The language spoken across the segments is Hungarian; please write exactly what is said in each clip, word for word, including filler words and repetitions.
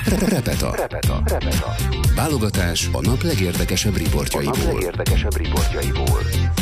Repeta. Repeta. Repeta. Válogatás a nap legérdekesebb riportjaiból. A nap legérdekesebb riportjaiból.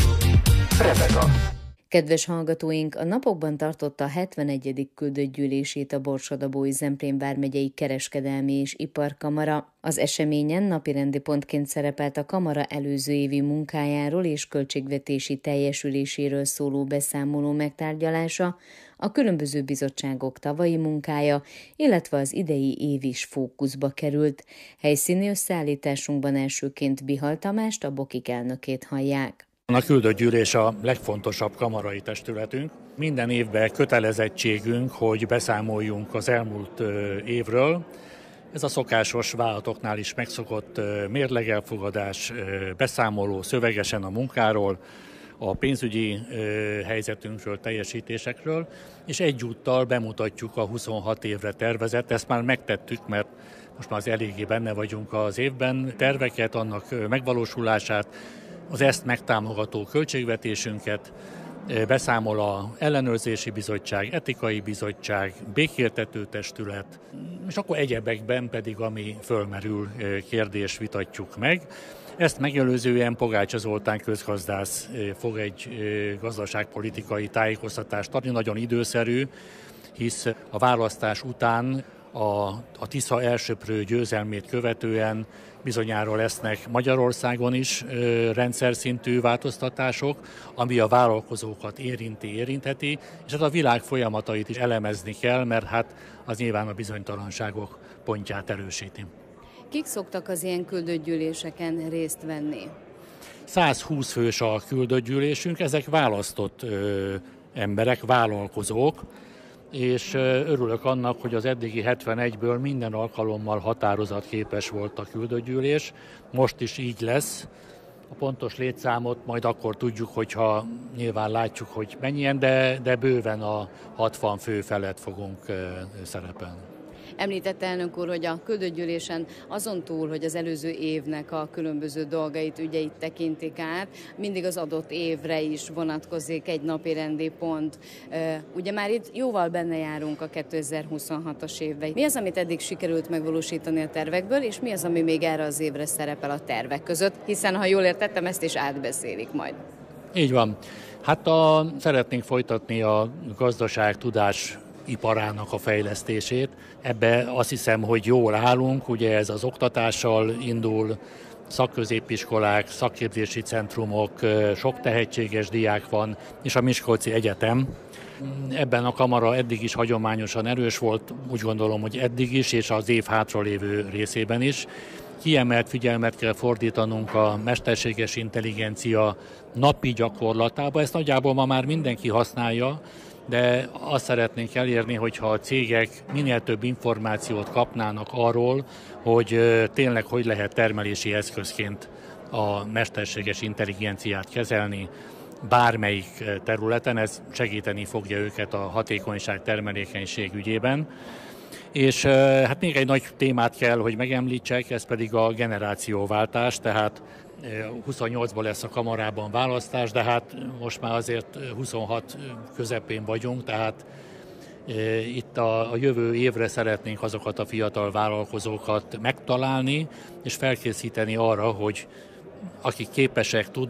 Repeta. Kedves hallgatóink, a napokban tartotta a hetvenegyedik küldött gyűlését a Borsod-Abaúj-Zemplén vármegyei kereskedelmi és iparkamara. Az eseményen napirendi pontként szerepelt a kamara előző évi munkájáról és költségvetési teljesüléséről szóló beszámoló megtárgyalása, a különböző bizottságok tavalyi munkája, illetve az idei év is fókuszba került. Helyszíni összeállításunkban elsőként Bihal Tamást, a Bokik elnökét hallják. A küldött gyűlés a legfontosabb kamarai testületünk. Minden évben kötelezettségünk, hogy beszámoljunk az elmúlt évről. Ez a szokásos vállalatoknál is megszokott mérlegelfogadás, beszámoló szövegesen a munkáról, a pénzügyi helyzetünkről, teljesítésekről, és egyúttal bemutatjuk a huszonhat évre tervezett. Ezt már megtettük, mert most már az eléggé benne vagyunk az évben. Terveket, annak megvalósulását, az ezt megtámogató költségvetésünket, beszámol a ellenőrzési bizottság, etikai bizottság, békéltető testület, és akkor egyebekben pedig, ami fölmerül, kérdés vitatjuk meg. Ezt megelőzően Pogácsa Zoltán közgazdász fog egy gazdaságpolitikai tájékoztatást adni, nagyon időszerű, hisz a választás után a, a Tisza elsöprő győzelmét követően bizonyára lesznek Magyarországon is ö, rendszer szintű változtatások, ami a vállalkozókat érinti, érintheti, és hát a világ folyamatait is elemezni kell, mert hát az nyilván a bizonytalanságok pontját erősíti. Kik szoktak az ilyen küldött gyűléseken részt venni? százhúsz fős a küldött gyűlésünk, ezek választott ö, emberek, vállalkozók, és örülök annak, hogy az eddigi hetvenegyből minden alkalommal határozatképes volt a küldött gyűlés. Most is így lesz. A pontos létszámot majd akkor tudjuk, hogyha nyilván látjuk, hogy mennyien, de, de bőven a hatvan fő felett fogunk szerepelni. Említette elnök úr, hogy a küldött gyűlésen azon túl, hogy az előző évnek a különböző dolgait, ügyeit tekintik át, mindig az adott évre is vonatkozik egy napirendi pont. Ugye már itt jóval benne járunk a kétezer-huszonhatos évben. Mi az, amit eddig sikerült megvalósítani a tervekből, és mi az, ami még erre az évre szerepel a tervek között, hiszen ha jól értettem, ezt is átbeszélik majd. Így van. Hát a, szeretnénk folytatni a gazdaság tudás iparának a fejlesztését. Ebbe azt hiszem, hogy jól állunk, ugye ez az oktatással indul, szakközépiskolák, szakképzési centrumok, sok tehetséges diák van, és a Miskolci Egyetem. Ebben a kamara eddig is hagyományosan erős volt, úgy gondolom, hogy eddig is, és az év hátralévő részében is. Kiemelt figyelmet kell fordítanunk a mesterséges intelligencia napi gyakorlatába. Ezt nagyjából ma már mindenki használja, de azt szeretnénk elérni, hogyha a cégek minél több információt kapnának arról, hogy tényleg hogy lehet termelési eszközként a mesterséges intelligenciát kezelni bármelyik területen, ez segíteni fogja őket a hatékonyság, termelékenység ügyében. És hát még egy nagy témát kell, hogy megemlítsek, ez pedig a generációváltás, tehát huszonnyolcban lesz a kamarában választás, de hát most már azért huszonhat közepén vagyunk, tehát itt a, a jövő évre szeretnénk azokat a fiatal vállalkozókat megtalálni, és felkészíteni arra, hogy akik képesek, tudnak,